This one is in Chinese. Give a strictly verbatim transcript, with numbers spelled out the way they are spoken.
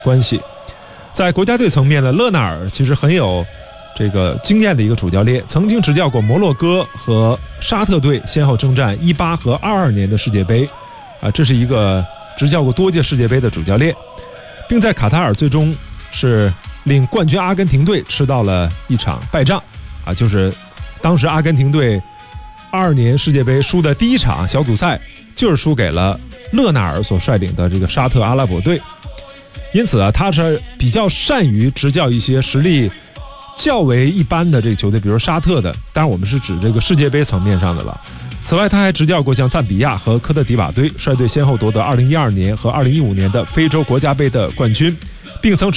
关系。在国家队层面呢，勒纳尔其实很有这个经验的一个主教练，曾经执教过摩洛哥和沙特队，先后征战一八和二二年的世界杯，啊，这是一个执教过多届世界杯的主教练，并在卡塔尔最终是令冠军阿根廷队吃到了一场败仗，啊，就是当时阿根廷队二二年世界杯输的第一场小组赛，就是输给了勒纳尔所率领的这个沙特阿拉伯队。因此啊，他是比较善于执教一些实力较为一般的这个球队，比如沙特的，当然我们是指这个世界杯层面上的了。此外，他还执教过像赞比亚和科特迪瓦队，率队先后夺得二零一二年和二零一五年的非洲国家杯的冠军，并曾